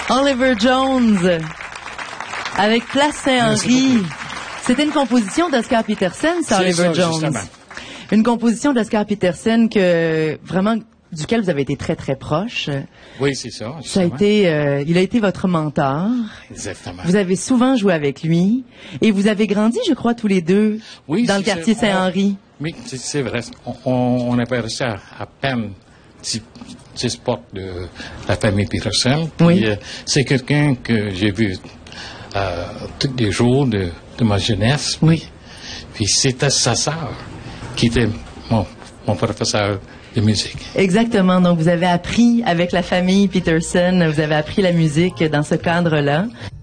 Oliver Jones, avec Place Saint-Henri. C'était une composition d'Oscar Peterson, ça, Oliver Jones. Justement. Une composition d'Oscar Peterson que vraiment duquel vous avez été très très proche. Oui, c'est ça. Ça a été, il a été votre mentor. Exactement. Vous avez souvent joué avec lui et vous avez grandi, je crois, tous les deux dans le quartier Saint-Henri. Oui, c'est vrai. On appelle ça à peine 10 portes de la famille Peterson. Puis, Oui. C'est quelqu'un que j'ai vu tous les jours de ma jeunesse. Oui. Puis c'était sa sœur qui était mon professeur de musique. Exactement. Donc, vous avez appris avec la famille Peterson, vous avez appris la musique dans ce cadre-là.